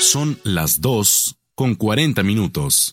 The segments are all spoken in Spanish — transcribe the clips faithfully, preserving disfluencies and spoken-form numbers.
Son las dos con cuarenta minutos.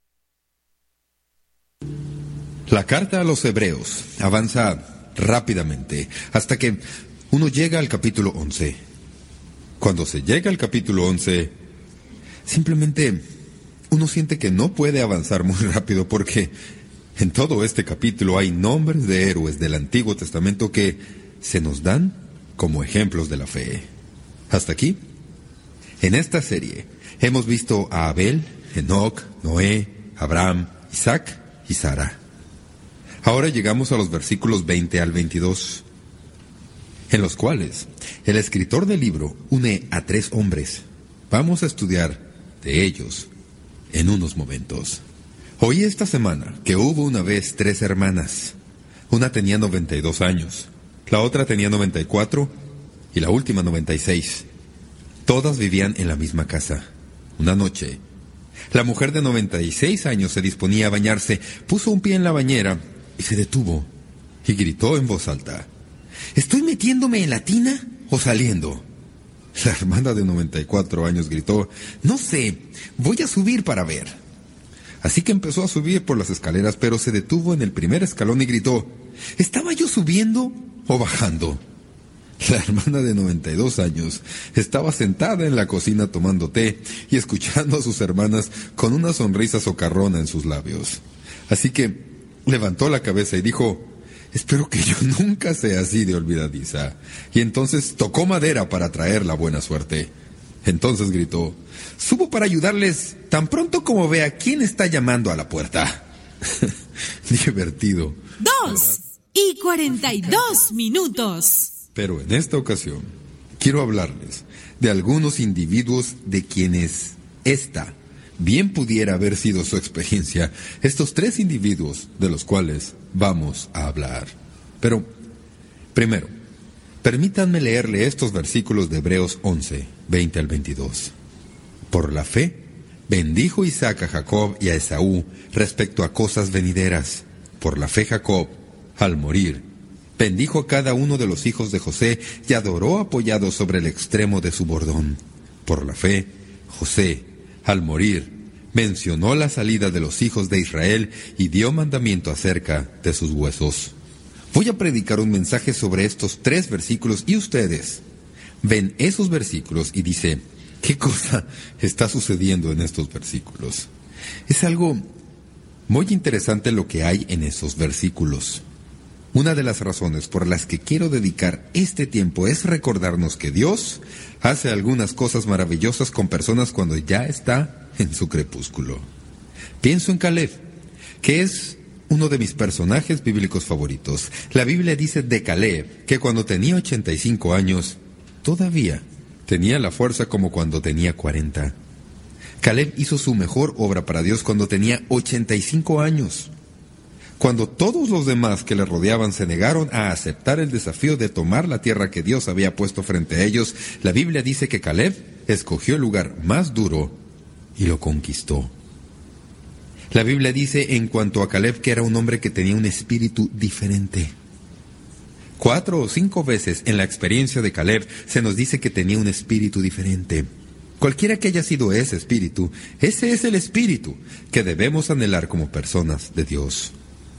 La carta a los Hebreos avanza rápidamente hasta que uno llega al capítulo once. Cuando se llega al capítulo once, simplemente uno siente que no puede avanzar muy rápido porque en todo este capítulo hay nombres de héroes del Antiguo Testamento que se nos dan como ejemplos de la fe. Hasta aquí, en esta serie, hemos visto a Abel, Enoc, Noé, Abraham, Isaac y Sara. Ahora llegamos a los versículos veinte al veintidós, en los cuales el escritor del libro une a tres hombres. Vamos a estudiar de ellos en unos momentos. Oí esta semana que hubo una vez tres hermanas. Una tenía noventa y dos años, la otra tenía noventa y cuatro y la última noventa y seis. Todas vivían en la misma casa. Una noche, la mujer de noventa y seis años se disponía a bañarse, puso un pie en la bañera y se detuvo y gritó en voz alta: ¿estoy metiéndome en la tina o saliendo? La hermana de noventa y cuatro años gritó: no sé, voy a subir para ver. Así que empezó a subir por las escaleras, pero se detuvo en el primer escalón y gritó: ¿estaba yo subiendo o bajando? La hermana de noventa y dos años estaba sentada en la cocina tomando té y escuchando a sus hermanas con una sonrisa socarrona en sus labios. Así que levantó la cabeza y dijo: espero que yo nunca sea así de olvidadiza. Y entonces tocó madera para traer la buena suerte. Entonces gritó: subo para ayudarles tan pronto como vea quién está llamando a la puerta. Divertido. Dos y cuarenta y dos minutos. Pero en esta ocasión quiero hablarles de algunos individuos de quienes esta bien pudiera haber sido su experiencia. Estos tres individuos de los cuales vamos a hablar. Pero, primero, permítanme leerle estos versículos de Hebreos once, veinte al veintidós. Por la fe, bendijo Isaac a Jacob y a Esaú respecto a cosas venideras. Por la fe Jacob, al morir, bendijo a cada uno de los hijos de José y adoró apoyado sobre el extremo de su bordón. Por la fe, José, al morir, mencionó la salida de los hijos de Israel y dio mandamiento acerca de sus huesos. Voy a predicar un mensaje sobre estos tres versículos y ustedes ven esos versículos y dice: ¿qué cosa está sucediendo en estos versículos? Es algo muy interesante lo que hay en esos versículos. Una de las razones por las que quiero dedicar este tiempo es recordarnos que Dios hace algunas cosas maravillosas con personas cuando ya está en su crepúsculo. Pienso en Caleb, que es uno de mis personajes bíblicos favoritos. La Biblia dice de Caleb que cuando tenía ochenta y cinco años, todavía tenía la fuerza como cuando tenía cuarenta. Caleb hizo su mejor obra para Dios cuando tenía ochenta y cinco años. Cuando todos los demás que le rodeaban se negaron a aceptar el desafío de tomar la tierra que Dios había puesto frente a ellos, la Biblia dice que Caleb escogió el lugar más duro y lo conquistó. La Biblia dice en cuanto a Caleb que era un hombre que tenía un espíritu diferente. Cuatro o cinco veces en la experiencia de Caleb se nos dice que tenía un espíritu diferente. Cualquiera que haya sido ese espíritu, ese es el espíritu que debemos anhelar como personas de Dios.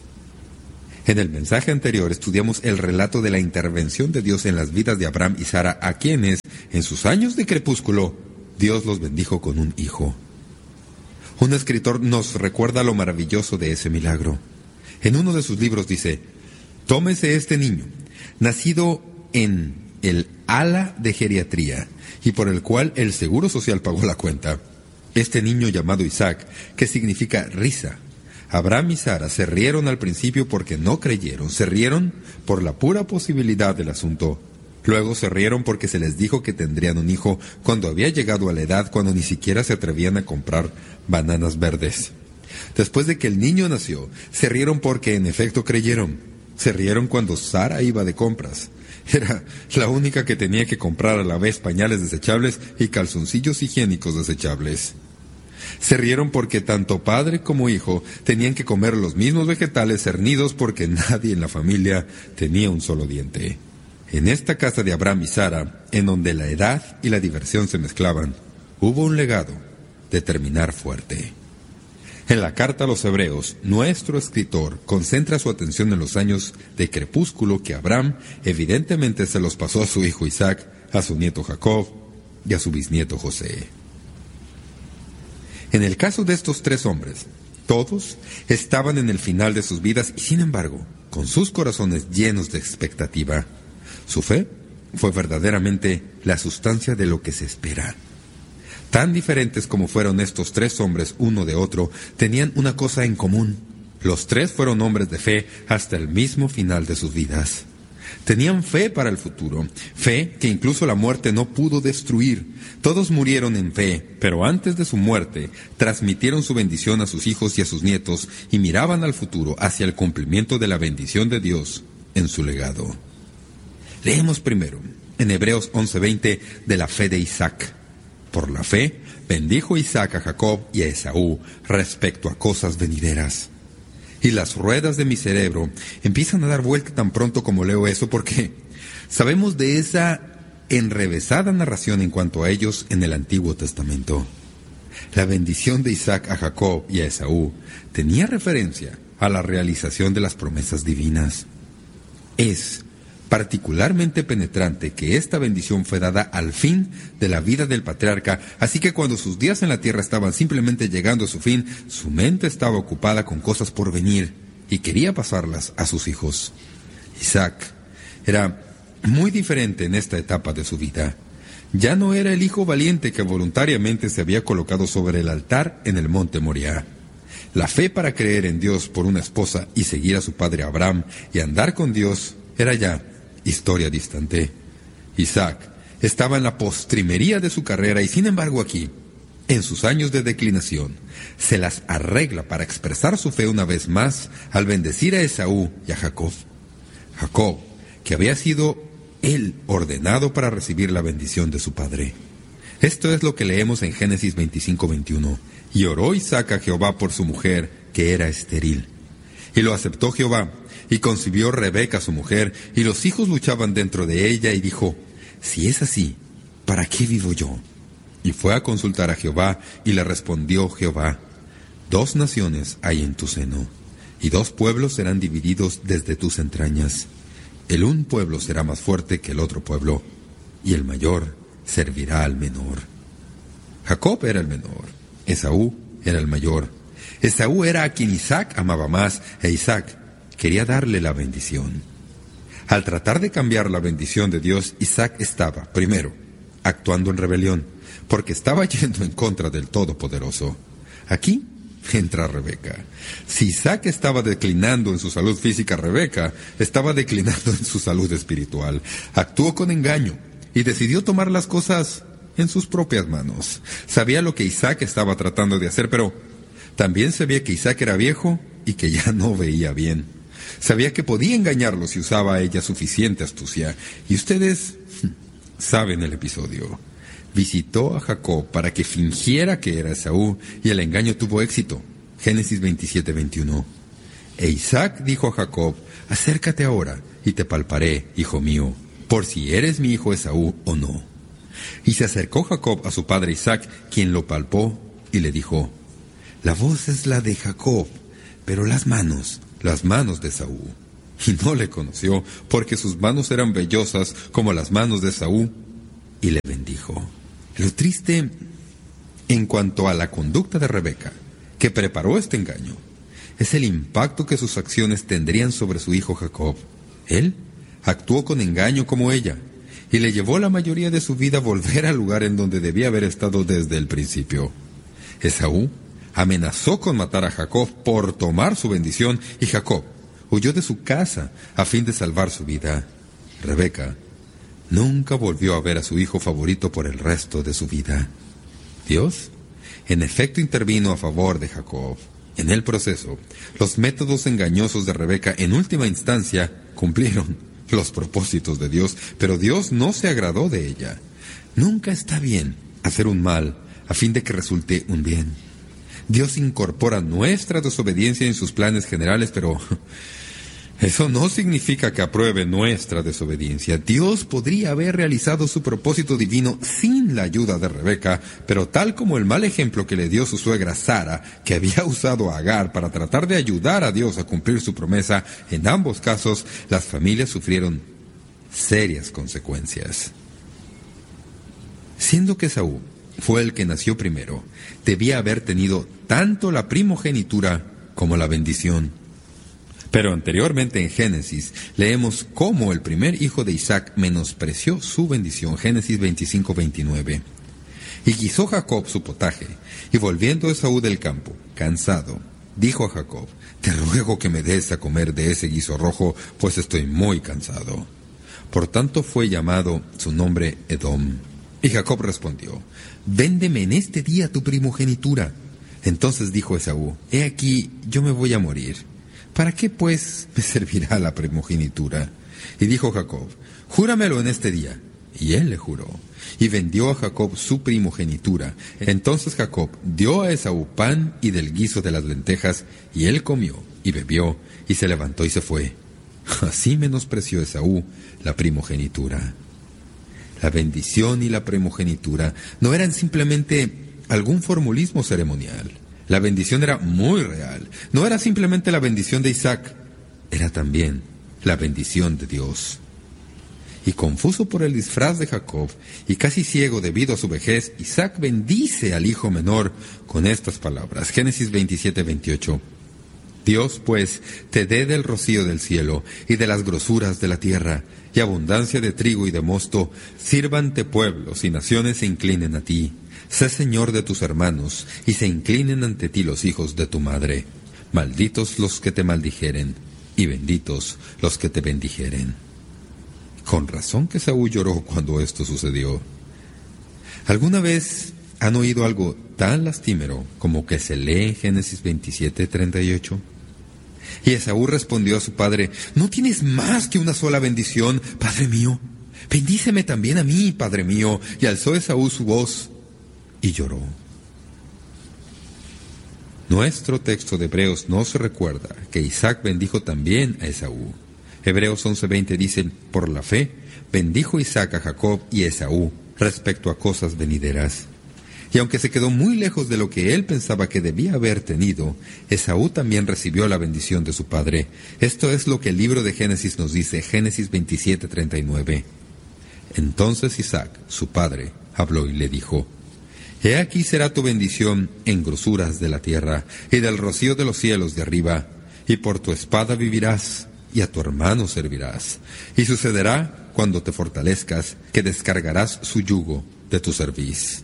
En el mensaje anterior estudiamos el relato de la intervención de Dios en las vidas de Abraham y Sara, a quienes, en sus años de crepúsculo, Dios los bendijo con un hijo. Un escritor nos recuerda lo maravilloso de ese milagro. En uno de sus libros dice: tómese este niño, nacido en el ala de geriatría, y por el cual el Seguro Social pagó la cuenta. Este niño llamado Isaac, que significa risa. Abraham y Sara se rieron al principio porque no creyeron, se rieron por la pura posibilidad del asunto. Luego se rieron porque se les dijo que tendrían un hijo cuando había llegado a la edad cuando ni siquiera se atrevían a comprar bananas verdes. Después de que el niño nació, se rieron porque en efecto creyeron. Se rieron cuando Sara iba de compras. Era la única que tenía que comprar a la vez pañales desechables y calzoncillos higiénicos desechables. Se rieron porque tanto padre como hijo tenían que comer los mismos vegetales cernidos porque nadie en la familia tenía un solo diente. En esta casa de Abraham y Sara, en donde la edad y la diversión se mezclaban, hubo un legado de terminar fuerte. En la carta a los Hebreos, nuestro escritor concentra su atención en los años de crepúsculo que Abraham evidentemente se los pasó a su hijo Isaac, a su nieto Jacob y a su bisnieto José. En el caso de estos tres hombres, todos estaban en el final de sus vidas y, sin embargo, con sus corazones llenos de expectativa, su fe fue verdaderamente la sustancia de lo que se espera. Tan diferentes como fueron estos tres hombres uno de otro, tenían una cosa en común. Los tres fueron hombres de fe hasta el mismo final de sus vidas. Tenían fe para el futuro, fe que incluso la muerte no pudo destruir. Todos murieron en fe, pero antes de su muerte transmitieron su bendición a sus hijos y a sus nietos y miraban al futuro hacia el cumplimiento de la bendición de Dios en su legado. Leemos primero, en Hebreos once veinte, de la fe de Isaac. Por la fe, bendijo Isaac a Jacob y a Esaú respecto a cosas venideras. Y las ruedas de mi cerebro empiezan a dar vuelta tan pronto como leo eso, porque sabemos de esa enrevesada narración en cuanto a ellos en el Antiguo Testamento. La bendición de Isaac a Jacob y a Esaú tenía referencia a la realización de las promesas divinas. Es particularmente penetrante que esta bendición fue dada al fin de la vida del patriarca, así que cuando sus días en la tierra estaban simplemente llegando a su fin, su mente estaba ocupada con cosas por venir y quería pasarlas a sus hijos. Isaac era muy diferente en esta etapa de su vida. Ya no era el hijo valiente que voluntariamente se había colocado sobre el altar en el monte Moriah. La fe para creer en Dios por una esposa y seguir a su padre Abraham y andar con Dios era ya historia distante. Isaac estaba en la postrimería de su carrera y, sin embargo, aquí, en sus años de declinación, se las arregla para expresar su fe una vez más al bendecir a Esaú y a Jacob. Jacob, que había sido él ordenado para recibir la bendición de su padre. Esto es lo que leemos en Génesis veinticinco veintiuno. Y oró Isaac a Jehová por su mujer, que era estéril. Y lo aceptó Jehová, y concibió Rebeca su mujer, y los hijos luchaban dentro de ella, y dijo, si es así, ¿para qué vivo yo? Y fue a consultar a Jehová, y le respondió Jehová, dos naciones hay en tu seno, y dos pueblos serán divididos desde tus entrañas. El un pueblo será más fuerte que el otro pueblo, y el mayor servirá al menor. Jacob era el menor, Esaú era el mayor. Esaú era a quien Isaac amaba más, e Isaac quería darle la bendición. Al tratar de cambiar la bendición de Dios, Isaac estaba, primero, actuando en rebelión, porque estaba yendo en contra del Todopoderoso. Aquí entra Rebeca. Si Isaac estaba declinando en su salud física, Rebeca estaba declinando en su salud espiritual. Actuó con engaño y decidió tomar las cosas en sus propias manos. Sabía lo que Isaac estaba tratando de hacer, pero también sabía que Isaac era viejo y que ya no veía bien. Sabía que podía engañarlo si usaba a ella suficiente astucia. Y ustedes saben el episodio. Visitó a Jacob para que fingiera que era Esaú, y el engaño tuvo éxito. Génesis veintisiete veintiuno. E Isaac dijo a Jacob, acércate ahora, y te palparé, hijo mío, por si eres mi hijo Esaú o no. Y se acercó Jacob a su padre Isaac, quien lo palpó, y le dijo, la voz es la de Jacob, pero las manos, las manos de Esaú. Y no le conoció, porque sus manos eran vellosas como las manos de Esaú, y le bendijo. Lo triste en cuanto a la conducta de Rebeca, que preparó este engaño, es el impacto que sus acciones tendrían sobre su hijo Jacob. Él actuó con engaño como ella, y le llevó la mayoría de su vida a volver al lugar en donde debía haber estado desde el principio. Esaú amenazó con matar a Jacob por tomar su bendición, y Jacob huyó de su casa a fin de salvar su vida. Rebeca nunca volvió a ver a su hijo favorito por el resto de su vida. Dios, en efecto, intervino a favor de Jacob. En el proceso, los métodos engañosos de Rebeca en última instancia cumplieron los propósitos de Dios, pero Dios no se agradó de ella. Nunca está bien hacer un mal a fin de que resulte un bien. Dios incorpora nuestra desobediencia en sus planes generales, pero Eso no significa que apruebe nuestra desobediencia. Dios podría haber realizado su propósito divino sin la ayuda de Rebeca, pero tal como el mal ejemplo que le dio su suegra Sara, que había usado a Agar para tratar de ayudar a Dios a cumplir su promesa, en ambos casos las familias sufrieron serias consecuencias. Siendo que Esaú fue el que nació primero, debía haber tenido tanto la primogenitura como la bendición. Pero anteriormente en Génesis leemos cómo el primer hijo de Isaac menospreció su bendición. Génesis veinticinco, veintinueve. Y guisó Jacob su potaje, y volviendo Esaú del campo, cansado, dijo a Jacob: te ruego que me des a comer de ese guiso rojo, pues estoy muy cansado. Por tanto fue llamado su nombre Edom. Y Jacob respondió: véndeme en este día tu primogenitura. Entonces dijo Esaú: he aquí, yo me voy a morir. ¿Para qué, pues, me servirá la primogenitura? Y dijo Jacob: júramelo en este día. Y él le juró, y vendió a Jacob su primogenitura. Entonces Jacob dio a Esaú pan y del guiso de las lentejas, y él comió y bebió, y se levantó y se fue. Así menospreció Esaú la primogenitura. La bendición y la primogenitura no eran simplemente algún formulismo ceremonial. La bendición era muy real. No era simplemente la bendición de Isaac, era también la bendición de Dios. Y confuso por el disfraz de Jacob, y casi ciego debido a su vejez, Isaac bendice al hijo menor con estas palabras. Génesis veintisiete, veintiocho. Dios, pues, te dé del rocío del cielo, y de las grosuras de la tierra, y abundancia de trigo y de mosto, sírvante pueblos y naciones se inclinen a ti. Sé señor de tus hermanos, y se inclinen ante ti los hijos de tu madre. Malditos los que te maldijeren, y benditos los que te bendijeren. Con razón que Esaú lloró cuando esto sucedió. ¿Alguna vez han oído algo tan lastimero como que se lee en Génesis veintisiete, treinta y ocho? Y Esaú respondió a su padre: ¿no tienes más que una sola bendición, padre mío? Bendíceme también a mí, padre mío. Y alzó Esaú su voz y lloró. Nuestro texto de Hebreos nos recuerda que Isaac bendijo también a Esaú. Hebreos once, veinte dice: por la fe bendijo Isaac a Jacob y a Esaú respecto a cosas venideras. Y aunque se quedó muy lejos de lo que él pensaba que debía haber tenido, Esaú también recibió la bendición de su padre. Esto es lo que el libro de Génesis nos dice, Génesis veintisiete, treinta y nueve. Entonces Isaac, su padre, habló y le dijo: he aquí será tu bendición en grosuras de la tierra, y del rocío de los cielos de arriba, y por tu espada vivirás, y a tu hermano servirás. Y sucederá, cuando te fortalezcas, que descargarás su yugo de tu cerviz.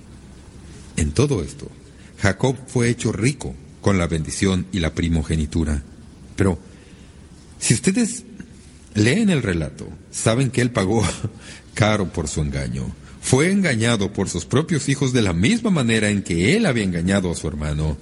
En todo esto, Jacob fue hecho rico con la bendición y la primogenitura. Pero, si ustedes leen el relato, saben que él pagó caro por su engaño. Fue engañado por sus propios hijos de la misma manera en que él había engañado a su hermano.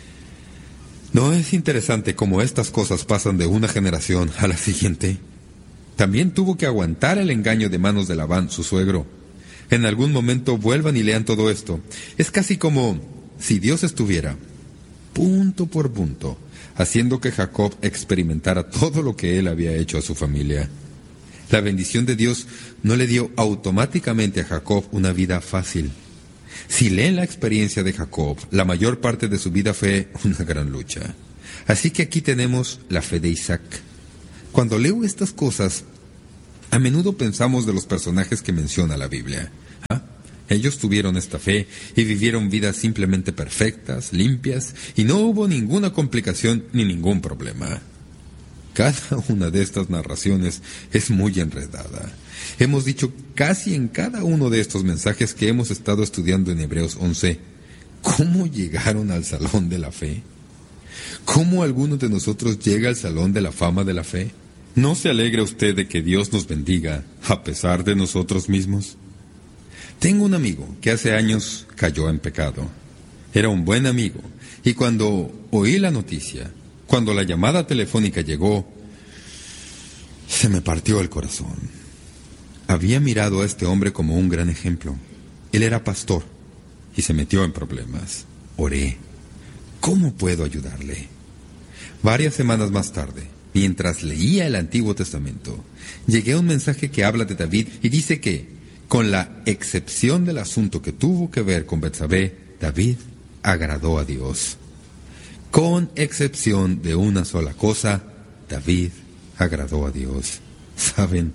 ¿No es interesante cómo estas cosas pasan de una generación a la siguiente? También tuvo que aguantar el engaño de manos de Labán, su suegro. En algún momento vuelvan y lean todo esto. Es casi como si Dios estuviera, punto por punto, haciendo que Jacob experimentara todo lo que él había hecho a su familia. La bendición de Dios no le dio automáticamente a Jacob una vida fácil. Si leen la experiencia de Jacob, la mayor parte de su vida fue una gran lucha. Así que aquí tenemos la fe de Isaac. Cuando leo estas cosas, a menudo pensamos de los personajes que menciona la Biblia. ¿Ah? Ellos tuvieron esta fe y vivieron vidas simplemente perfectas, limpias, y no hubo ninguna complicación ni ningún problema. Cada una de estas narraciones es muy enredada. Hemos dicho casi en cada uno de estos mensajes que hemos estado estudiando en Hebreos once, ¿cómo llegaron al salón de la fe? ¿Cómo alguno de nosotros llega al salón de la fama de la fe? ¿No se alegra usted de que Dios nos bendiga a pesar de nosotros mismos? Tengo un amigo que hace años cayó en pecado. Era un buen amigo, y cuando oí la noticia, cuando la llamada telefónica llegó, se me partió el corazón. Había mirado a este hombre como un gran ejemplo. Él era pastor y se metió en problemas. Oré: ¿cómo puedo ayudarle? Varias semanas más tarde, mientras leía el Antiguo Testamento, llegué a un mensaje que habla de David y dice que, con la excepción del asunto que tuvo que ver con Betsabé, David agradó a Dios. Con excepción de una sola cosa, David agradó a Dios. ¿Saben?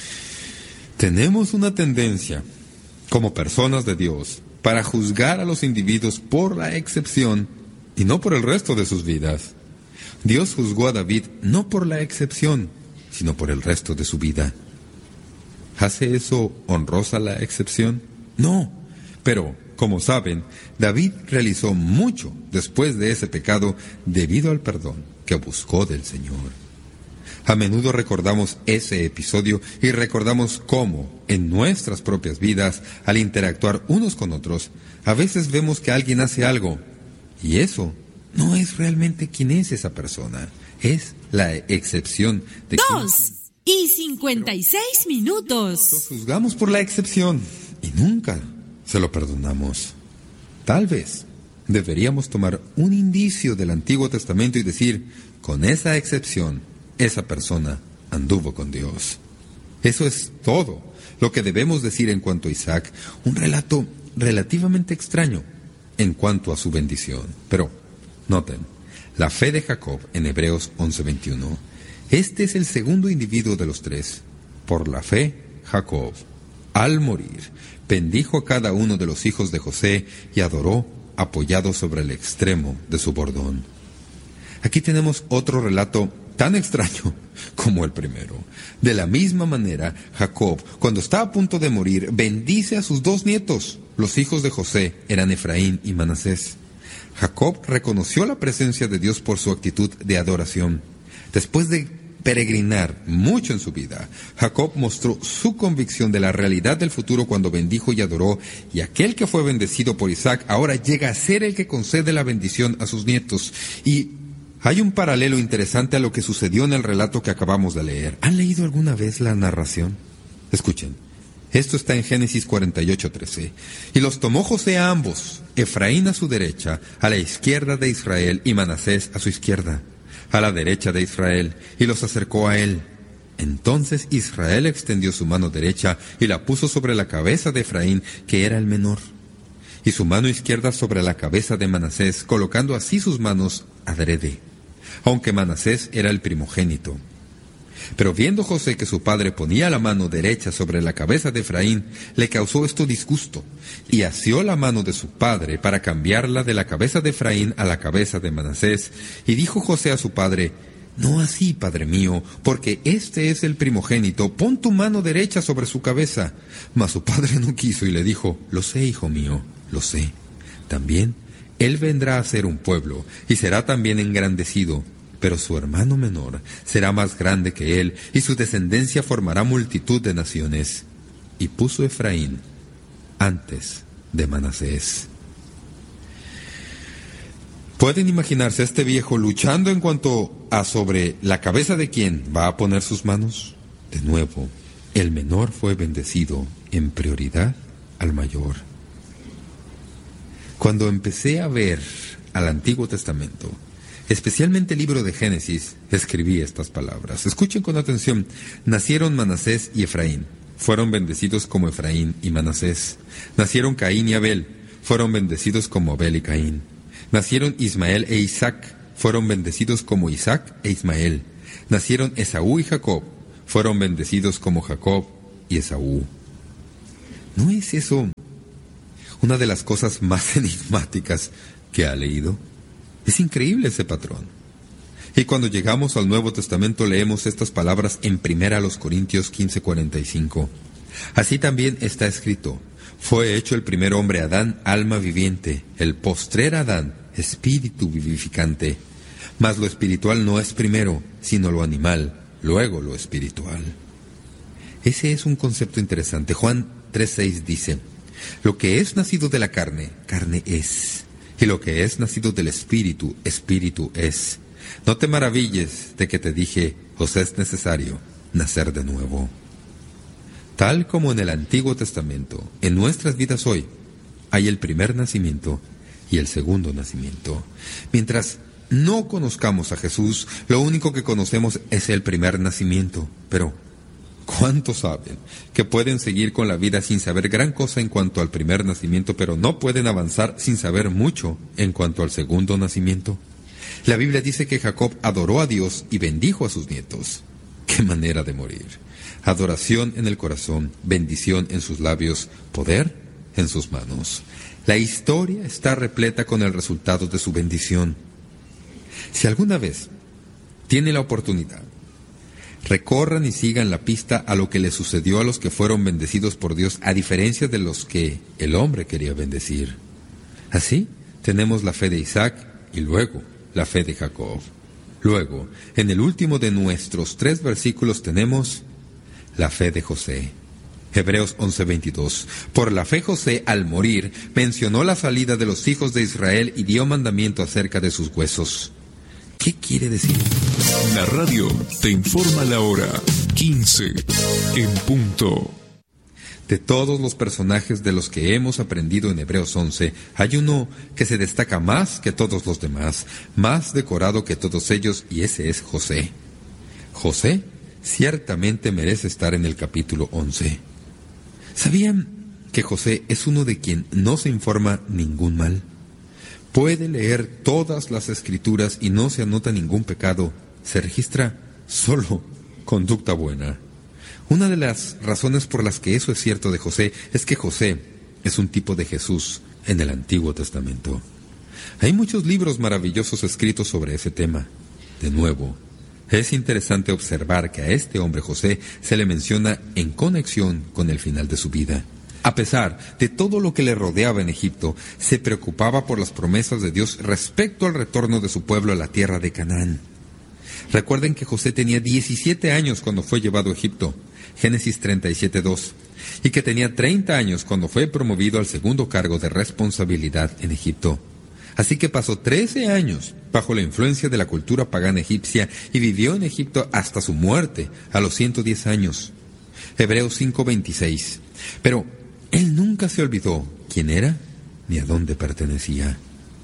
Tenemos una tendencia, como personas de Dios, para juzgar a los individuos por la excepción y no por el resto de sus vidas. Dios juzgó a David no por la excepción, sino por el resto de su vida. ¿Hace eso honrosa la excepción? No, pero, como saben, David realizó mucho después de ese pecado debido al perdón que buscó del Señor. A menudo recordamos ese episodio y recordamos cómo, en nuestras propias vidas, al interactuar unos con otros, a veces vemos que alguien hace algo, y eso no es realmente quién es esa persona, es la excepción de Dos y cincuenta y seis minutos. Lo juzgamos por la excepción y nunca se lo perdonamos. Tal vez deberíamos tomar un indicio del Antiguo Testamento y decir, con esa excepción, esa persona anduvo con Dios. Eso es todo lo que debemos decir en cuanto a Isaac, un relato relativamente extraño en cuanto a su bendición. Pero, noten, la fe de Jacob en Hebreos once veintiuno. Este es el segundo individuo de los tres. Por la fe, Jacob, al morir, bendijo a cada uno de los hijos de José y adoró apoyado sobre el extremo de su bordón. Aquí tenemos otro relato tan extraño como el primero. De la misma manera, Jacob, cuando está a punto de morir, bendice a sus dos nietos. Los hijos de José eran Efraín y Manasés. Jacob reconoció la presencia de Dios por su actitud de adoración. Después de peregrinar mucho en su vida, Jacob mostró su convicción de la realidad del futuro cuando bendijo y adoró, y aquel que fue bendecido por Isaac ahora llega a ser el que concede la bendición a sus nietos. Y hay un paralelo interesante a lo que sucedió en el relato que acabamos de leer. ¿Han leído alguna vez la narración? Escuchen. Esto está en Génesis cuarenta y ocho, trece. Y los tomó José a ambos, Efraín a su derecha, a la izquierda de Israel, y Manasés a su izquierda, a la derecha de Israel, y los acercó a él. Entonces Israel extendió su mano derecha y la puso sobre la cabeza de Efraín, que era el menor, y su mano izquierda sobre la cabeza de Manasés, colocando así sus manos adrede, aunque Manasés era el primogénito. Pero viendo José que su padre ponía la mano derecha sobre la cabeza de Efraín, le causó esto disgusto, y asió la mano de su padre para cambiarla de la cabeza de Efraín a la cabeza de Manasés. Y dijo José a su padre: «No así, padre mío, porque este es el primogénito, pon tu mano derecha sobre su cabeza». Mas su padre no quiso y le dijo: «Lo sé, hijo mío, lo sé. También él vendrá a ser un pueblo, y será también engrandecido. Pero su hermano menor será más grande que él, y su descendencia formará multitud de naciones». Y puso Efraín antes de Manasés. ¿Pueden imaginarse a este viejo luchando en cuanto a sobre la cabeza de quién va a poner sus manos? De nuevo, el menor fue bendecido en prioridad al mayor. Cuando empecé a ver al Antiguo Testamento, especialmente el libro de Génesis, escribí estas palabras. Escuchen con atención. Nacieron Manasés y Efraín. Fueron bendecidos como Efraín y Manasés. Nacieron Caín y Abel. Fueron bendecidos como Abel y Caín. Nacieron Ismael e Isaac. Fueron bendecidos como Isaac e Ismael. Nacieron Esaú y Jacob. Fueron bendecidos como Jacob y Esaú. ¿No es eso una de las cosas más enigmáticas que ha leído? Es increíble ese patrón. Y cuando llegamos al Nuevo Testamento leemos estas palabras en primera los Corintios quince, cuarenta y cinco. Así también está escrito: fue hecho el primer hombre Adán, alma viviente; el postrer Adán, espíritu vivificante. Mas lo espiritual no es primero, sino lo animal, luego lo espiritual. Ese es un concepto interesante. Juan tres, seis dice: lo que es nacido de la carne, carne es. Y lo que es nacido del Espíritu, Espíritu es. No te maravilles de que te dije: os es necesario nacer de nuevo. Tal como en el Antiguo Testamento, en nuestras vidas hoy, hay el primer nacimiento y el segundo nacimiento. Mientras no conozcamos a Jesús, lo único que conocemos es el primer nacimiento. Pero, ¿cuántos saben que pueden seguir con la vida sin saber gran cosa en cuanto al primer nacimiento, pero no pueden avanzar sin saber mucho en cuanto al segundo nacimiento? La Biblia dice que Jacob adoró a Dios y bendijo a sus nietos. ¡Qué manera de morir! Adoración en el corazón, bendición en sus labios, poder en sus manos. La historia está repleta con el resultado de su bendición. Si alguna vez tiene la oportunidad, recorran y sigan la pista a lo que le sucedió a los que fueron bendecidos por Dios, a diferencia de los que el hombre quería bendecir. Así, tenemos la fe de Isaac y luego la fe de Jacob. Luego, en el último de nuestros tres versículos tenemos la fe de José. Hebreos once veintidós. Por la fe José, al morir, mencionó la salida de los hijos de Israel y dio mandamiento acerca de sus huesos. ¿Qué quiere decir? La radio te informa la hora quince en punto. De todos los personajes de los que hemos aprendido en Hebreos once, hay uno que se destaca más que todos los demás, más decorado que todos ellos, y ese es José. José ciertamente merece estar en el capítulo once. ¿Sabían que José es uno de quien no se informa ningún mal? Puede leer todas las escrituras y no se anota ningún pecado. Se registra solo conducta buena. Una de las razones por las que eso es cierto de José es que José es un tipo de Jesús en el Antiguo Testamento. Hay muchos libros maravillosos escritos sobre ese tema. De nuevo, es interesante observar que a este hombre José se le menciona en conexión con el final de su vida. A pesar de todo lo que le rodeaba en Egipto, se preocupaba por las promesas de Dios respecto al retorno de su pueblo a la tierra de Canaán. Recuerden que José tenía diecisiete años cuando fue llevado a Egipto, Génesis treinta y siete dos, y que tenía treinta años cuando fue promovido al segundo cargo de responsabilidad en Egipto. Así que pasó trece años bajo la influencia de la cultura pagana egipcia y vivió en Egipto hasta su muerte a los ciento diez años. Hebreos cinco veintiséis. Pero él nunca se olvidó quién era ni a dónde pertenecía.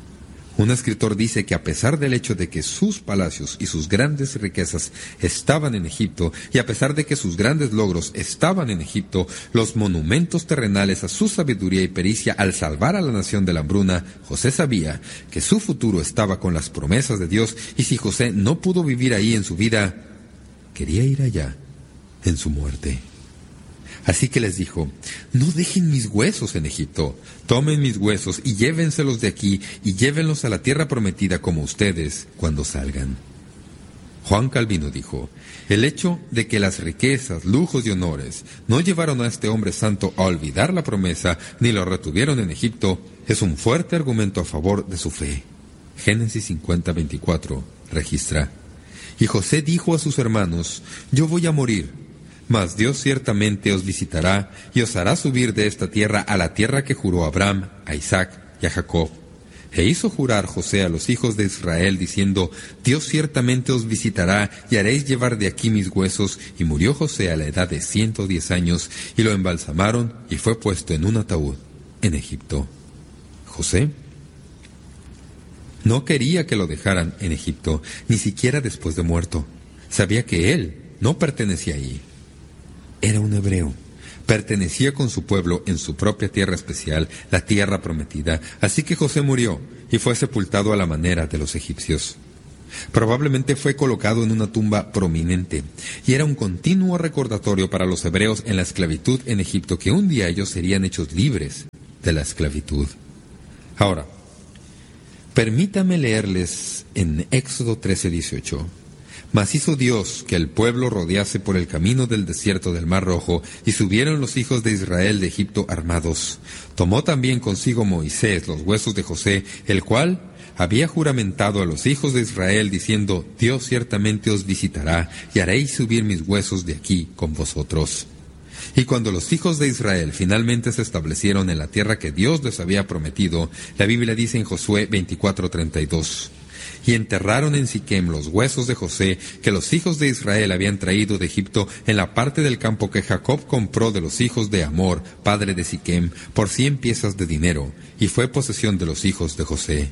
Un escritor dice que a pesar del hecho de que sus palacios y sus grandes riquezas estaban en Egipto, y a pesar de que sus grandes logros estaban en Egipto, los monumentos terrenales a su sabiduría y pericia al salvar a la nación de la hambruna, José sabía que su futuro estaba con las promesas de Dios, y si José no pudo vivir ahí en su vida, quería ir allá en su muerte. Así que les dijo, no dejen mis huesos en Egipto, tomen mis huesos y llévenselos de aquí y llévenlos a la tierra prometida como ustedes cuando salgan. Juan Calvino dijo, el hecho de que las riquezas, lujos y honores no llevaron a este hombre santo a olvidar la promesa ni lo retuvieron en Egipto es un fuerte argumento a favor de su fe. Génesis cincuenta veinticuatro registra, y José dijo a sus hermanos, yo voy a morir, mas Dios ciertamente os visitará y os hará subir de esta tierra a la tierra que juró a Abraham, a Isaac y a Jacob. E hizo jurar José a los hijos de Israel, diciendo, Dios ciertamente os visitará y haréis llevar de aquí mis huesos. Y murió José a la edad de ciento diez años, y lo embalsamaron y fue puesto en un ataúd en Egipto. José no quería que lo dejaran en Egipto, ni siquiera después de muerto. Sabía que él no pertenecía allí. Era un hebreo. Pertenecía con su pueblo en su propia tierra especial, la tierra prometida. Así que José murió y fue sepultado a la manera de los egipcios. Probablemente fue colocado en una tumba prominente, y era un continuo recordatorio para los hebreos en la esclavitud en Egipto que un día ellos serían hechos libres de la esclavitud. Ahora, permítame leerles en Éxodo trece dieciocho. Mas hizo Dios que el pueblo rodease por el camino del desierto del Mar Rojo, y subieron los hijos de Israel de Egipto armados. Tomó también consigo Moisés los huesos de José, el cual había juramentado a los hijos de Israel, diciendo, Dios ciertamente os visitará, y haréis subir mis huesos de aquí con vosotros. Y cuando los hijos de Israel finalmente se establecieron en la tierra que Dios les había prometido, la Biblia dice en Josué veinticuatro treinta y dos, y enterraron en Siquem los huesos de José que los hijos de Israel habían traído de Egipto en la parte del campo que Jacob compró de los hijos de Hamor, padre de Siquem, por cien piezas de dinero, y fue posesión de los hijos de José.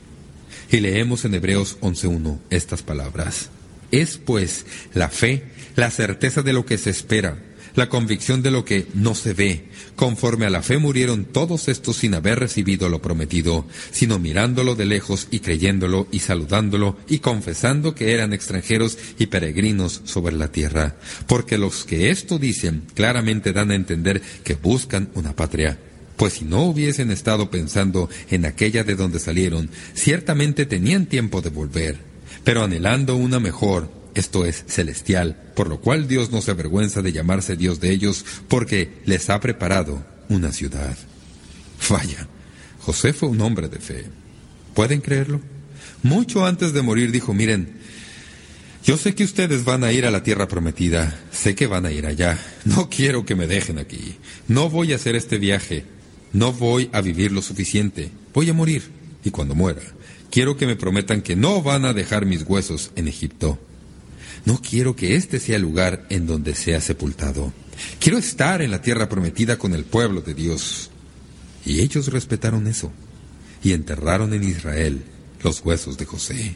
Y leemos en Hebreos once uno estas palabras. Es pues la fe, la certeza de lo que se espera, la convicción de lo que no se ve. Conforme a la fe murieron todos estos sin haber recibido lo prometido, sino mirándolo de lejos y creyéndolo y saludándolo y confesando que eran extranjeros y peregrinos sobre la tierra. Porque los que esto dicen claramente dan a entender que buscan una patria. Pues si no hubiesen estado pensando en aquella de donde salieron, ciertamente tenían tiempo de volver, pero anhelando una mejor, esto es, celestial, por lo cual Dios no se avergüenza de llamarse Dios de ellos, porque les ha preparado una ciudad. Vaya, José fue un hombre de fe. ¿Pueden creerlo? Mucho antes de morir dijo, miren, yo sé que ustedes van a ir a la tierra prometida, sé que van a ir allá, no quiero que me dejen aquí, no voy a hacer este viaje, no voy a vivir lo suficiente, voy a morir, y cuando muera, quiero que me prometan que no van a dejar mis huesos en Egipto. No quiero que este sea el lugar en donde sea sepultado. Quiero estar en la tierra prometida con el pueblo de Dios. Y ellos respetaron eso, y enterraron en Israel los huesos de José.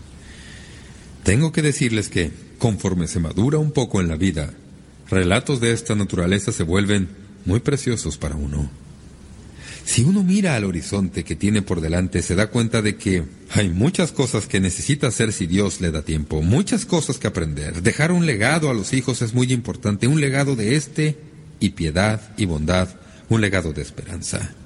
Tengo que decirles que, conforme se madura un poco en la vida, relatos de esta naturaleza se vuelven muy preciosos para uno. Si uno mira al horizonte que tiene por delante, se da cuenta de que hay muchas cosas que necesita hacer si Dios le da tiempo, muchas cosas que aprender. Dejar un legado a los hijos es muy importante, un legado de este y piedad y bondad, un legado de esperanza.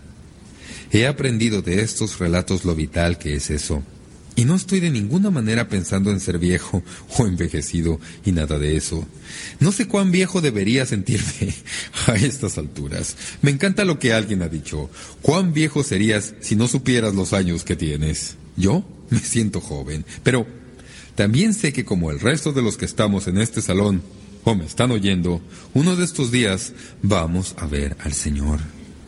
He aprendido de estos relatos lo vital que es eso. Y no estoy de ninguna manera pensando en ser viejo o envejecido y nada de eso. No sé cuán viejo debería sentirme a estas alturas. Me encanta lo que alguien ha dicho. ¿Cuán viejo serías si no supieras los años que tienes? Yo me siento joven, pero también sé que como el resto de los que estamos en este salón o me están oyendo, uno de estos días vamos a ver al Señor.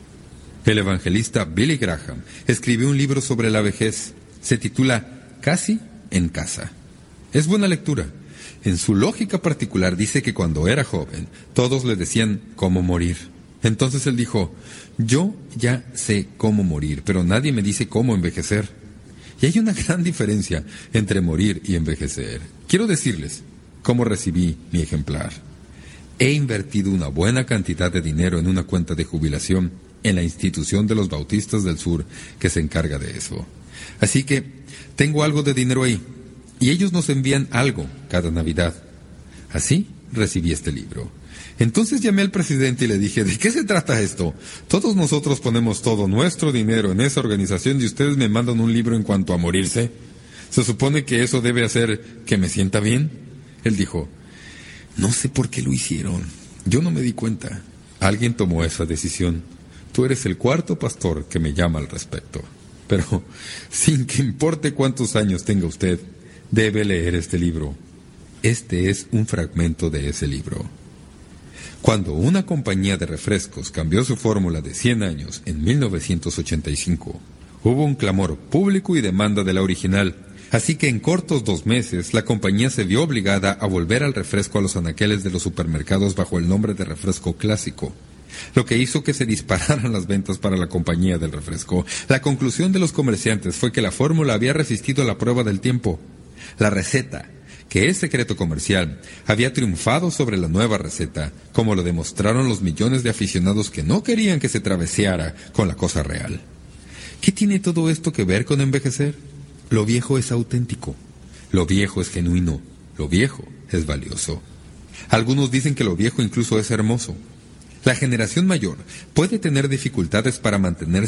El evangelista Billy Graham escribió un libro sobre la vejez. Se titula Casi en casa. Es buena lectura. En su lógica particular dice que cuando era joven, todos le decían cómo morir. Entonces él dijo, yo ya sé cómo morir, pero nadie me dice cómo envejecer. Y hay una gran diferencia entre morir y envejecer. Quiero decirles cómo recibí mi ejemplar. He invertido una buena cantidad de dinero en una cuenta de jubilación en la institución de los Bautistas del Sur que se encarga de eso. Así que tengo algo de dinero ahí, y ellos nos envían algo cada Navidad. Así recibí este libro. Entonces llamé al presidente y le dije, ¿de qué se trata esto? Todos nosotros ponemos todo nuestro dinero en esa organización y ustedes me mandan un libro en cuanto a morirse. ¿Se supone que eso debe hacer que me sienta bien? Él dijo, no sé por qué lo hicieron. Yo no me di cuenta. Alguien tomó esa decisión. Tú eres el cuarto pastor que me llama al respecto. Pero, sin que importe cuántos años tenga usted, debe leer este libro. Este es un fragmento de ese libro. Cuando una compañía de refrescos cambió su fórmula de cien años en mil novecientos ochenta y cinco, hubo un clamor público y demanda de la original. Así que en cortos dos meses, la compañía se vio obligada a volver al refresco a los anaqueles de los supermercados bajo el nombre de refresco clásico, lo que hizo que se dispararan las ventas para la compañía del refresco. La conclusión de los comerciantes fue que la fórmula había resistido a la prueba del tiempo. La receta, que es secreto comercial, había triunfado sobre la nueva receta, como lo demostraron los millones de aficionados que no querían que se traveseara con la cosa real. ¿Qué tiene todo esto que ver con envejecer? Lo viejo es auténtico, lo viejo es genuino, lo viejo es valioso. Algunos dicen que lo viejo incluso es hermoso. La generación mayor puede tener dificultades para mantenerse